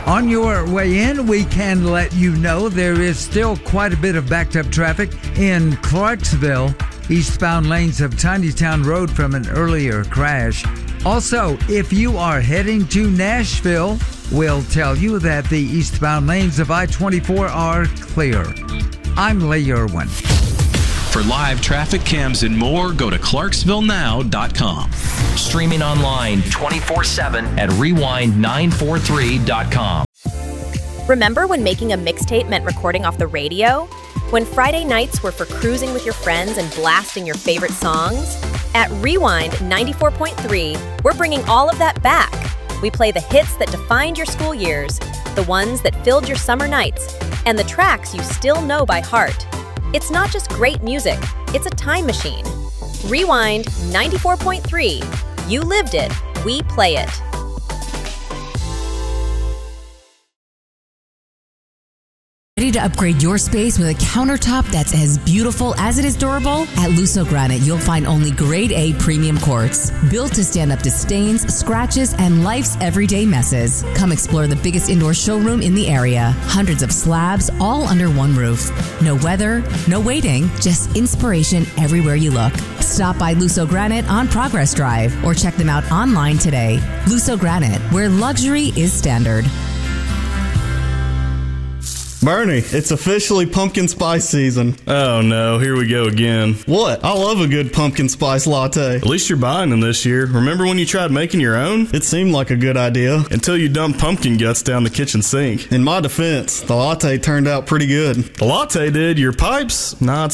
On your way in, we can let you know there is still quite a bit of backed up traffic in Clarksville, eastbound lanes of Tinytown Road from an earlier crash. Also, if you are heading to Nashville, we'll tell you that the eastbound lanes of I-24 are clear. I'm Lee Irwin. For live traffic cams and more, go to ClarksvilleNow.com. Streaming online 24/7 at Rewind943.com. Remember when making a mixtape meant recording off the radio? When Friday nights were for cruising with your friends and blasting your favorite songs? At Rewind 94.3, we're bringing all of that back. We play the hits that defined your school years, the ones that filled your summer nights, and the tracks you still know by heart. It's not just great music, it's a time machine. Rewind 94.3. You lived it, we play it. Ready to upgrade your space with a countertop that's as beautiful as it is durable? At Lusso Granite, you'll find only grade A premium quartz, built to stand up to stains, scratches, and life's everyday messes. Come explore the biggest indoor showroom in the area. Hundreds of slabs, all under one roof. No weather, no waiting, just inspiration everywhere you look. Stop by Lusso Granite on Progress Drive or check them out online today. Lusso Granite, where luxury is standard. Bernie, it's officially pumpkin spice season. Oh no, here we go again. What? I love a good pumpkin spice latte. At least you're buying them this year. Remember when you tried making your own? It seemed like a good idea. Until you dumped pumpkin guts down the kitchen sink. In my defense, the latte turned out pretty good. The latte did. Your pipes? Nah, it's